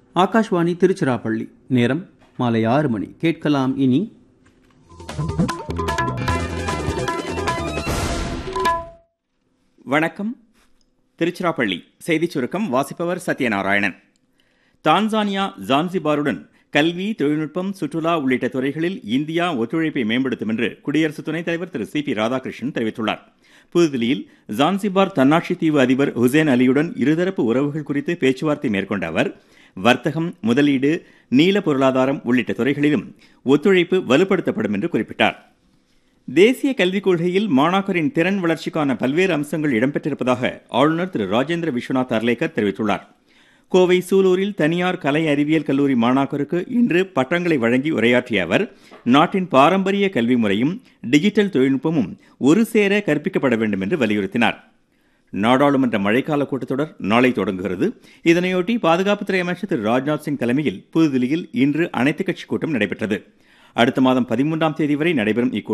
ஆகாஷ்வாணி திருச்சிராப்பள்ளி. நேரம் மாலை 6 மணி. கேட்கலாம் இனி வணக்கம். திருச்சிராப்பள்ளி செய்திச் சுருக்கம் வாசிப்பவர் சத்யநாராயணன். தான்சானியா ஜான்சிபாருடன் கல்வி, தொழில்நுட்பம், சுற்றுலா உள்ளிட்ட துறைகளில் இந்தியா ஒத்துழைப்பை மேம்படுத்தும் என்று குடியரசு துணைத் தலைவர் திரு சி பி ராதாகிருஷ்ணன் தெரிவித்துள்ளார். புதுதில்லியில் ஜான்சிபார் தன்னாட்சி தீவு அதிபர் ஹுசேன் அலியுடன் இருதரப்பு உறவுகள் குறித்து பேச்சுவார்த்தை மேற்கொண்ட அவர் வர்த்தகம், முதலீடு, நீல பொருளாதாரம் உள்ளிட்ட துறைகளிலும் ஒத்துழைப்பு வலுப்படுத்தப்படும் என்று குறிப்பிட்டார். தேசிய கல்விக் கொள்கையில் மாணாக்கரின் திறன் வளர்ச்சிக்கான பல்வேறு அம்சங்கள் இடம்பெற்றிருப்பதாக ஆளுநர் திரு ராஜேந்திர விஸ்வநாத் அர்லேக்கர் தெரிவித்துள்ளார். கோவை சூலூரில் தனியார் கலை அறிவியல் கல்லூரி மாணாக்கருக்கு இன்று பட்டங்களை வழங்கி உரையாற்றிய அவர் நாட்டின் பாரம்பரிய கல்வி முறையும் டிஜிட்டல் தொழில்நுட்பமும் ஒரு சேர கற்பிக்கப்பட வேண்டும் என்று வலியுறுத்தினார். நாடாளுமன்ற மழைக்கால கூட்டத்தொடர் நாளை தொடங்குகிறது. இதனையொட்டி பாதுகாப்புத்துறை அமைச்சர் திரு ராஜ்நாத் சிங் தலைமையில் புதுதில்லியில் இன்று அனைத்துக் கட்சி கூட்டம் நடைபெற்றது. அடுத்த மாதம் 13ஆம் தேதி வரை நடைபெறும் இக்கூட்டம்